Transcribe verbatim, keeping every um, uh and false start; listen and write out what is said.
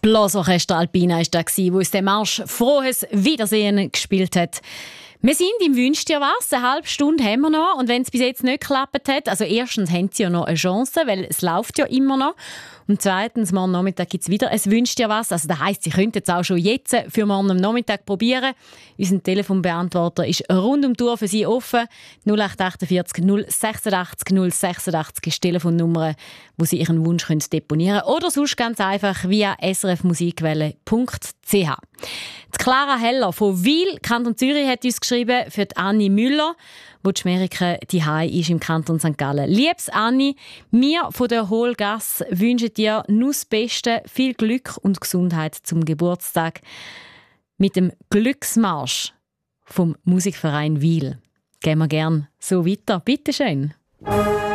Blasorchester Alpina war das, das uns den Marsch «Frohes Wiedersehen» gespielt hat. Wir sind im «Wünsch dir was», eine halbe Stunde haben wir noch. Und wenn es bis jetzt nicht geklappt hat, also erstens haben sie ja noch eine Chance, weil es läuft ja immer noch. Und zweitens, morgen Nachmittag gibt es wieder ein «Wünsch dir was». Also das heisst, Sie könnten jetzt auch schon jetzt für morgen am Nachmittag probieren. Unser Telefonbeantworter ist rund um die Uhr für Sie offen. null acht achtundvierzig null sechsundachtzig null sechsundachtzig ist die Telefonnummer, wo Sie Ihren Wunsch können deponieren können. Oder sonst ganz einfach via s r f musikwelle punkt c h. Die Clara Heller von Wil, Kanton Zürich, hat uns geschrieben für die Anni Müller, wo die Schmerike daheim ist im Kanton Sankt Gallen. Liebes Anni, wir von der Hohlgasse wünschen dir nur das Beste, viel Glück und Gesundheit zum Geburtstag mit dem Glücksmarsch vom Musikverein Wil. Gehen wir gern so weiter. Bitte schön.